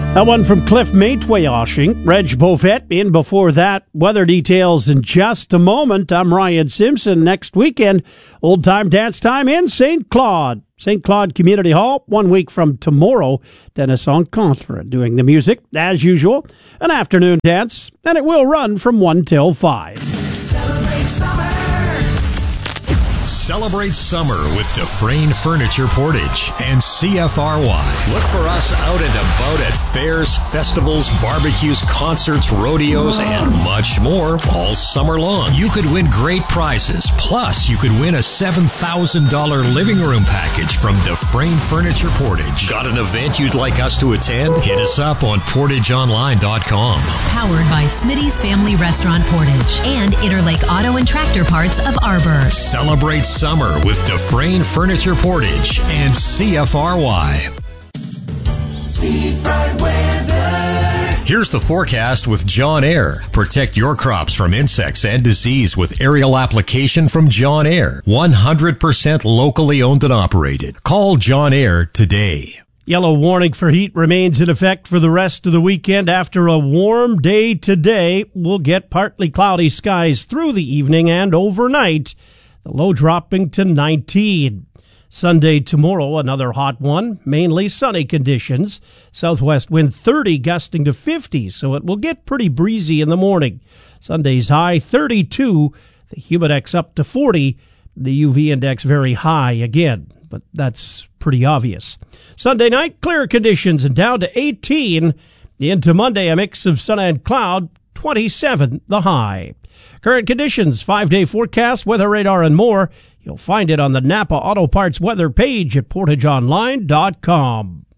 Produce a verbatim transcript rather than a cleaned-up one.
That one from Cliff Matewayashing, Reg Beaufet in before that. Weather details in just a moment. I'm Ryan Simpson. Next weekend, Old Time Dance Time in Saint Claude. Saint Claude Community Hall, one week from tomorrow. Dennis Encontre doing the music, as usual. An afternoon dance, and it will run from one till five. Celebrate summer. Celebrate summer with Dufresne Furniture Portage and C F R Y. Look for us out and about at fairs, festivals, barbecues, concerts, rodeos, and much more all summer long. You could win great prizes. Plus, you could win a seven thousand dollars living room package from Dufresne Furniture Portage. Got an event you'd like us to attend? Hit us up on portage online dot com. Powered by Smitty's Family Restaurant Portage and Interlake Auto and Tractor Parts of Arbor. Celebrate summer with Dufresne Furniture Portage and C F R Y. Speed Bright Weather. Here's the forecast with John Air. Protect your crops from insects and disease with aerial application from John Air. one hundred percent locally owned and operated. Call John Air today. Yellow warning for heat remains in effect for the rest of the weekend. After a warm day today, we'll get partly cloudy skies through the evening and overnight. The low dropping to nineteen. Sunday tomorrow, another hot one, mainly sunny conditions. Southwest wind thirty, gusting to fifty, so it will get pretty breezy in the morning. Sunday's high thirty-two, the humidex up to forty, the U V index very high again, but that's pretty obvious. Sunday night, clear conditions and down to eighteen. Into Monday, a mix of sun and cloud, twenty-seven the high. Current conditions, five-day forecast, weather radar, and more. You'll find it on the Napa Auto Parts weather page at portage online dot com.